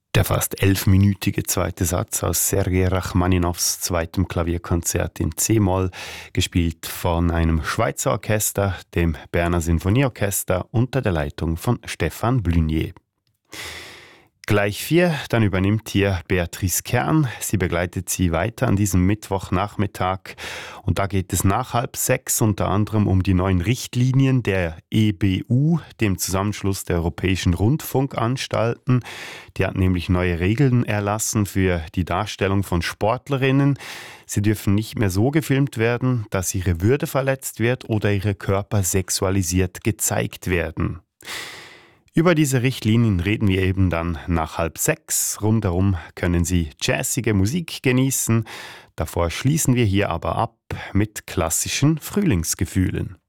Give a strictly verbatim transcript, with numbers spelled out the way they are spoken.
Der fast elfminütige zweite Satz aus Sergei Rachmaninows zweitem Klavierkonzert in C-Moll, gespielt von einem Schweizer Orchester, dem Berner Sinfonieorchester, unter der Leitung von Stefan Blunier. Gleich vier, dann übernimmt hier Beatrice Kern. Sie begleitet Sie weiter an diesem Mittwochnachmittag. Und da geht es nach halb sechs unter anderem um die neuen Richtlinien der E B U, dem Zusammenschluss der Europäischen Rundfunkanstalten. Die hat nämlich neue Regeln erlassen für die Darstellung von Sportlerinnen. Sie dürfen nicht mehr so gefilmt werden, dass ihre Würde verletzt wird oder ihre Körper sexualisiert gezeigt werden. Über diese Richtlinien reden wir eben dann nach halb sechs. Rundherum können Sie jazzige Musik genießen. Davor schließen wir hier aber ab mit klassischen Frühlingsgefühlen.